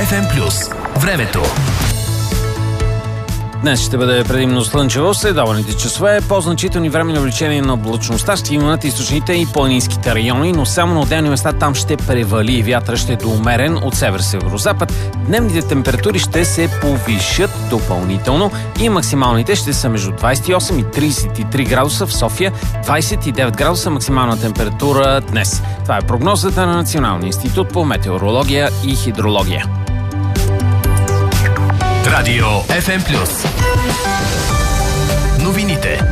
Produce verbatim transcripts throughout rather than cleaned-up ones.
Еф Ем плюс. Времето. Днес ще бъде предимно слънчево, следобедните часове. По-значителни времени увеличения на облачността ще има над източните и планинските райони, но само на отделни места там ще превали и вятъра ще е доумерен от север-северозапад. Дневните температури ще се повишат допълнително и максималните ще са между двадесет и осем и тридесет и три градуса в София, двадесет и девет градуса максимална температура днес. Това е прогнозата на Националния институт по метеорология и хидрология. Радио Еф Ем плюс. Новините.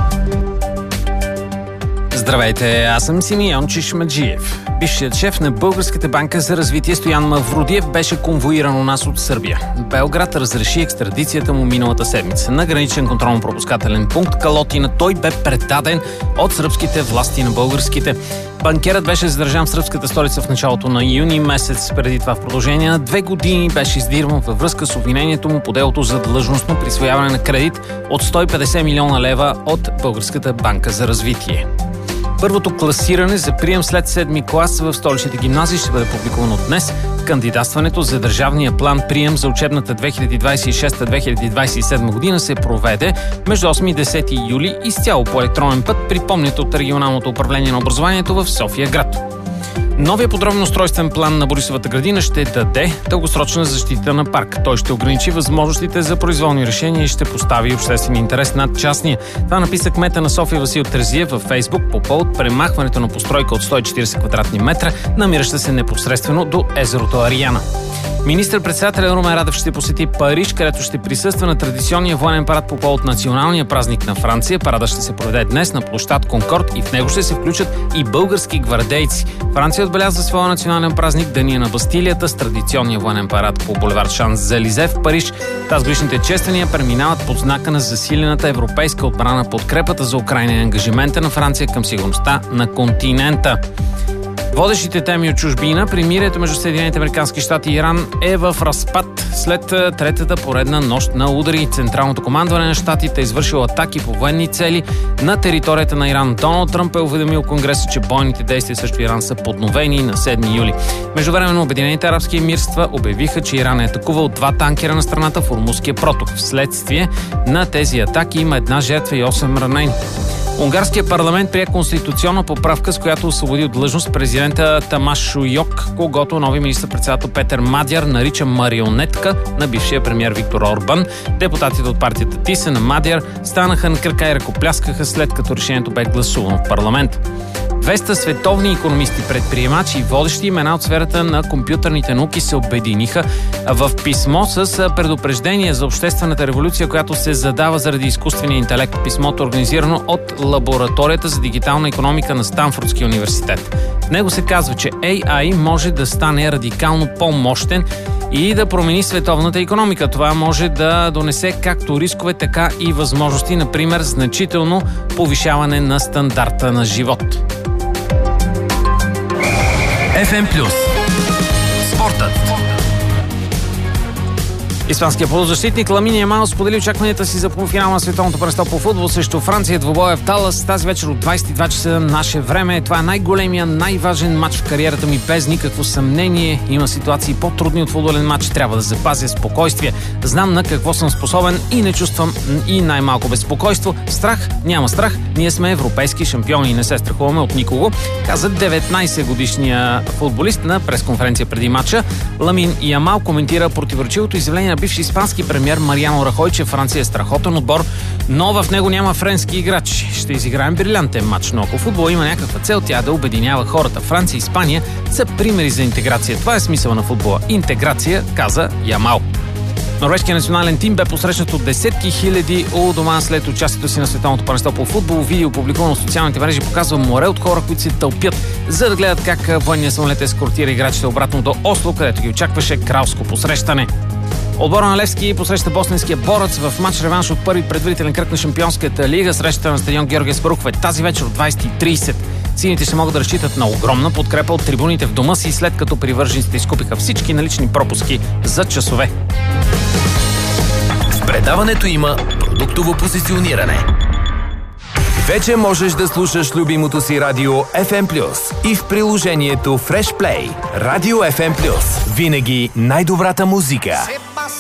Здравейте, аз съм Симеон Чишмаджиев. Бившият шеф на Българската банка за развитие Стоян Маврудиев беше конвоиран у нас от Сърбия. Белград разреши екстрадицията му миналата седмица. На граничен контролно-пропускателен пункт Калотина той бе предаден от сръбските власти на българските. Банкерът беше задържан в сръбската столица в началото на юни месец. Преди това в продължение на две години беше издирван във връзка с обвинението му по делото за длъжностно присвояване на кредит от сто и петдесет милиона лева от Българската банка за развитие. Първото класиране за прием след седми клас в столичните гимназии ще бъде публикувано днес. Кандидатстването за държавния план прием за учебната две хиляди двадесет и шеста - две хиляди двадесет и седма година се проведе между осми и десети юли изцяло по електронен път, припомнят от регионалното управление на образованието в София град. Новия подробен устройствен план на Борисовата градина ще даде дългосрочна защита на парк. Той ще ограничи възможностите за произволни решения и ще постави обществен интерес над частния. Това написа кмета на София Васил Терзиев във Фейсбук по повод премахването на постройка от сто и четиридесет квадратни метра, намираща се непосредствено до езерото Ариана. Министър-председателят Румен Радев ще посети Париж, където ще присъства на традиционния военен парад по повод националния празник на Франция. Парада ще се проведе днес на площад Конкорд и в него ще се включат и български гвардейци. Франция отбелязва своя национален празник Деня на Бастилията с традиционния военен парад по булевард Шанс-Елизе в Париж. Тазгодишните чествания преминават под знака на засилената европейска отбрана, подкрепата за Украйна и ангажимента на Франция към сигурността на континента. Водещите теми от чужбина, примирието между Съединените американски щати и Иран е в разпад след третата поредна нощ на удари. Централното командване на щатите е извършило атаки по военни цели на територията на Иран. Доналд Тръмп е уведомил Конгреса, че бойните действия срещу Иран са подновени на седми юли. Междувременно Обединените арабски емирства обявиха, че Иран е атакувал два танкера на страната в Ормузския проток. Вследствие на тези атаки има една жертва и осем ранени. Унгарският парламент прие конституционна поправка, с която освободи от длъжност президента Тамаш Шуйок, когото нови министър-председател Петър Мадяр нарича марионетка на бившия премиер Виктор Орбан. Депутатите от партията Тиса на Мадяр станаха на крака и ръкопляскаха, след като решението бе гласувано в парламент. двеста световни икономисти, предприемачи и водещи имена от сферата на компютърните науки се обединиха в писмо с предупреждение за обществената революция, която се задава заради изкуствения интелект. Писмото е организирано от Лабораторията за дигитална икономика на Станфордския университет. В него се казва, че Ей Ай може да стане радикално по-мощен и да промени световната икономика. Това може да донесе както рискове, така и възможности, например, значително повишаване на стандарта на живот. Еф Ем плюс. Спортът. Испанският полузащитник Ламин Ямал сподели очакванията си за полуфинал на световното първенство по футбол срещу Франция. Двубоя в Далас тази вечер от двадесет и два часа наше време. Това е най-големия, най-важен матч в кариерата ми, без никакво съмнение. Има ситуации по-трудни от футболен матч. Трябва да запазя спокойствие. Знам на какво съм способен и не чувствам и най-малко безпокойство. Страх? Няма страх. Ние сме европейски шампиони и не се страхуваме от никого, каза деветнадесетгодишния футболист на пресконференция преди матча. Ламин Ямал коментира противоречивото изявление на бивши испански премиер Мариано Рахой, че Франция е страхотен отбор, но в него няма френски играчи. Ще изиграем брилянтен матч, но ако футбол има някаква цел, тя да обединява хората. Франция и Испания са примери за интеграция. Това е смисъл на футбола. Интеграция, каза Ямал. Норвежкият национален тим бе посрещнат от десетки хиляди у дома след участието си на световното първенство по футбол. Видео, публикувано в социалните мрежи, показва море от хора, които се тълпят, за да гледат как военният самолет ескортира играчите обратно до Осло, където ги очакваше кралско посрещане. Отбора на Левски посреща босненския Борец в матч реванш от първи предварителен кръг на Шампионската лига. Срещата на стадион Георги Аспарухов е тази вечер от двадесет и тридесет. Сините ще могат да разчитат на огромна подкрепа от трибуните в дома си, след като привържениците изкупиха всички налични пропуски за часове. В предаването има продуктово позициониране. Вече можеш да слушаш любимото си радио еф ем плюс и в приложението Fresh Play. Радио еф ем плюс. Винаги най-добрата музика.